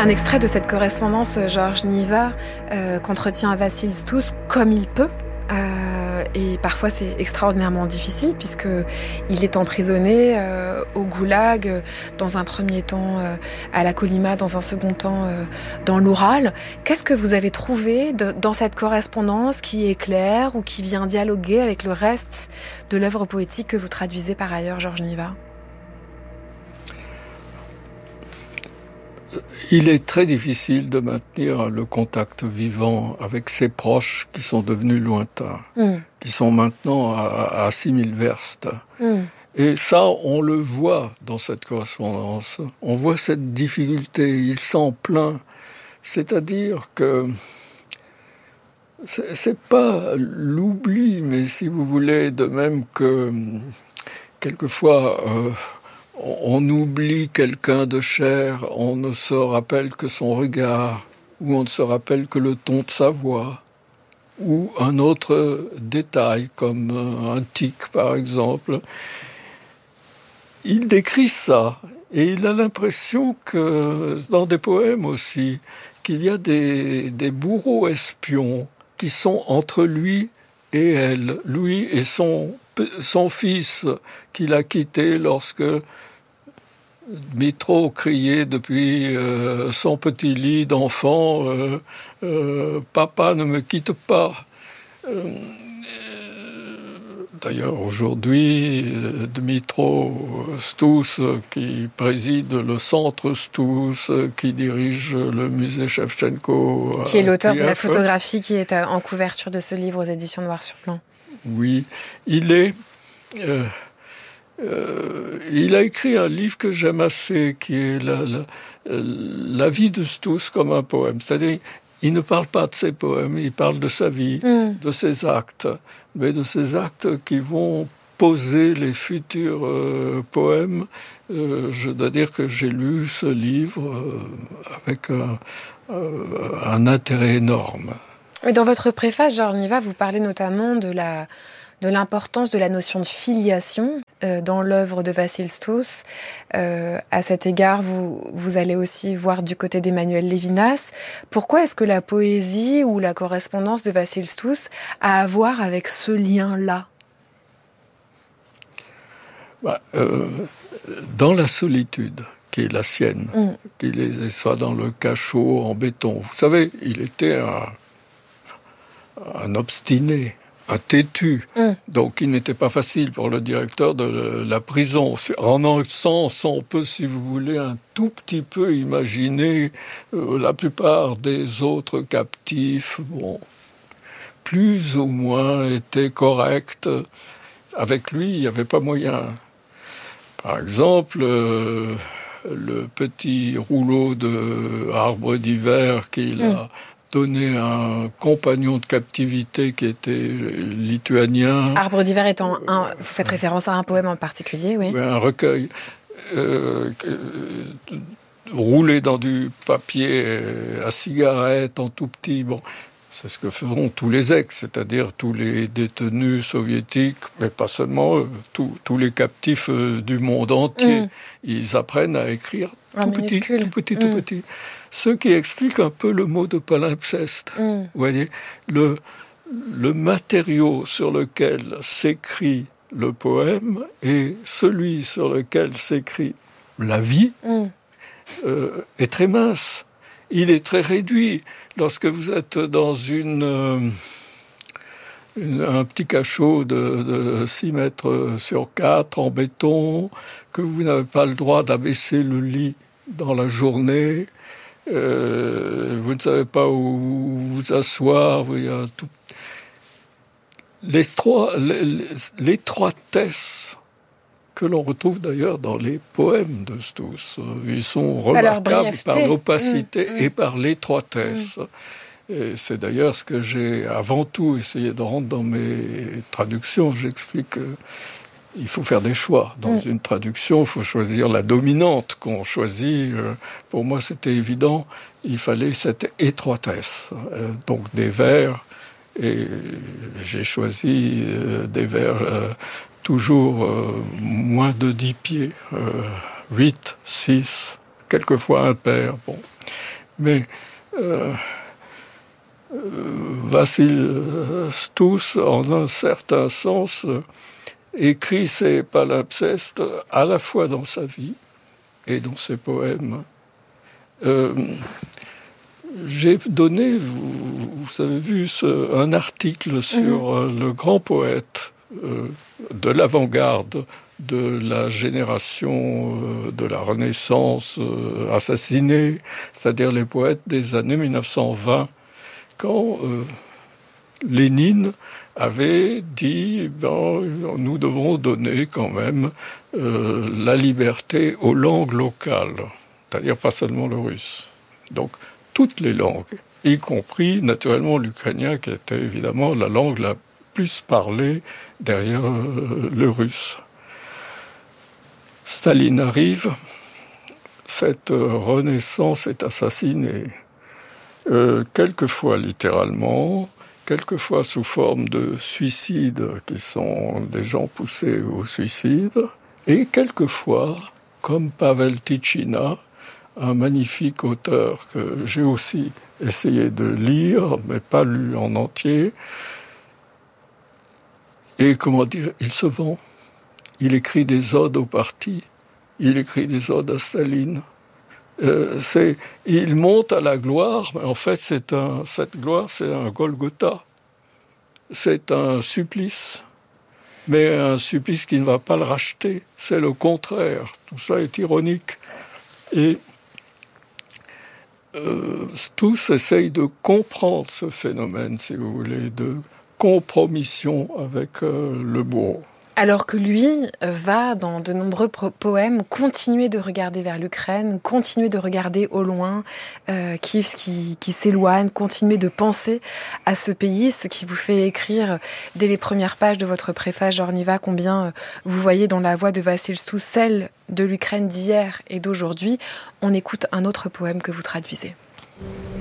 Un extrait de cette correspondance, Georges Niva, qu'entretient Vassil Stouss comme il peut. Et parfois c'est extraordinairement difficile puisqu'il est emprisonné au goulag, dans un premier temps à la Kolyma, dans un second temps dans l'Oural. Qu'est-ce que vous avez trouvé dans cette correspondance qui éclaire ou qui vient dialoguer avec le reste de l'œuvre poétique que vous traduisez par ailleurs, Georges Niva ? Il est très difficile de maintenir le contact vivant avec ses proches qui sont devenus lointains, qui sont maintenant à 6000 verstes. Et ça, on le voit dans cette correspondance. On voit cette difficulté, il s'en plaint. C'est-à-dire que c'est pas l'oubli, mais si vous voulez, de même que quelquefois on oublie quelqu'un de cher, on ne se rappelle que son regard, ou on ne se rappelle que le ton de sa voix, ou un autre détail, comme un tic par exemple. Il décrit ça, et il a l'impression que, dans des poèmes aussi, qu'il y a des bourreaux espions qui sont entre lui et elle, lui et son fils qu'il a quitté lorsque Dmitro criait depuis son petit lit d'enfant Papa, ne me quitte pas. D'ailleurs, aujourd'hui, Dmitro Stouss, qui préside le centre Stouss, qui dirige le musée Chevchenko. Qui est l'auteur de la photographie qui est en couverture de ce livre aux éditions Noir sur Blanc. Oui, il a écrit un livre que j'aime assez, qui est la vie de Stouss comme un poème. C'est-à-dire, il ne parle pas de ses poèmes, il parle de sa vie, de ses actes, mais de ses actes qui vont poser les futurs poèmes. Je dois dire que j'ai lu ce livre avec un intérêt énorme. Mais dans votre préface, Georges Niva, vous parlez notamment de l'importance de la notion de filiation dans l'œuvre de Vassil Stouss. À cet égard, vous allez aussi voir du côté d'Emmanuel Levinas. Pourquoi est-ce que la poésie ou la correspondance de Vassil Stouss a à voir avec ce lien-là ? Dans la solitude qui est la sienne, qu'il soit dans le cachot en béton. Vous savez, il était un obstiné, un têtu. Donc il n'était pas facile pour le directeur de la prison. En un sens, on peut, si vous voulez, un tout petit peu imaginer la plupart des autres captifs, plus ou moins étaient corrects. Avec lui, il n'y avait pas moyen. Par exemple, le petit rouleau de Arbre d'hiver qu'il a donné à un compagnon de captivité qui était lituanien. Arbre d'hiver étant vous faites référence à un poème en particulier, oui. Un recueil roulé dans du papier à cigarette en tout petit. Bon, c'est ce que feront tous les c'est-à-dire tous les détenus soviétiques, mais pas seulement eux, tous les captifs du monde entier. Ils apprennent à écrire tout petit. Ce qui explique un peu le mot de palimpseste. Vous voyez, le matériau sur lequel s'écrit le poème et celui sur lequel s'écrit la vie est très mince. Il est très réduit. Lorsque vous êtes dans un petit cachot de 6 mètres sur 4 en béton, que vous n'avez pas le droit d'abaisser le lit dans la journée, vous ne savez pas où vous asseoir, il y a tout. L'étroitesse que l'on retrouve d'ailleurs dans les poèmes de Stouss. Ils sont remarquables par l'opacité et par l'étroitesse. Et c'est d'ailleurs ce que j'ai avant tout essayé de rendre dans mes traductions. J'explique qu'il faut faire des choix. Dans une traduction, il faut choisir la dominante qu'on choisit. Pour moi, c'était évident. Il fallait cette étroitesse. Donc des vers. Et j'ai choisi des vers toujours moins de 10 pieds, 8, 6, quelquefois impair. Bon. Mais Vassil Stous, en un certain sens, écrit ses palimpsestes à la fois dans sa vie et dans ses poèmes. J'ai donné, vous avez vu, un article sur le grand poète de l'avant-garde de la génération de la Renaissance assassinée, c'est-à-dire les poètes des années 1920, quand Lénine avait dit nous devons donner quand même la liberté aux langues locales, c'est-à-dire pas seulement le russe. Donc toutes les langues, y compris naturellement l'ukrainien qui était évidemment la langue la plus parlée derrière le russe. Staline arrive, cette renaissance est assassinée, quelquefois littéralement, quelquefois sous forme de suicides qui sont des gens poussés au suicide, et quelquefois, comme Pavel Tychyna, un magnifique auteur que j'ai aussi essayé de lire, mais pas lu en entier, et il se vend. Il écrit des odes au parti, il écrit des odes à Staline. Il monte à la gloire, mais en fait cette gloire c'est un Golgotha, c'est un supplice, mais un supplice qui ne va pas le racheter, c'est le contraire, tout ça est ironique. Et tous essayent de comprendre ce phénomène, si vous voulez, de compromission avec le bourreau. Alors que lui va, dans de nombreux poèmes, continuer de regarder vers l'Ukraine, continuer de regarder au loin Kiev qui s'éloigne, continuer de penser à ce pays, ce qui vous fait écrire dès les premières pages de votre préface Żorniwa combien vous voyez dans la voix de Vassil Stous celle de l'Ukraine d'hier et d'aujourd'hui. On écoute un autre poème que vous traduisez.